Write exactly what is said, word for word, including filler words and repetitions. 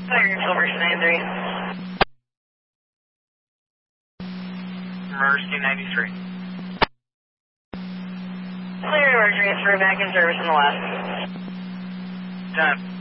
Clear, Silver ninety-three. Mercy ninety-three. Clear, transfer back in service in the west. ten.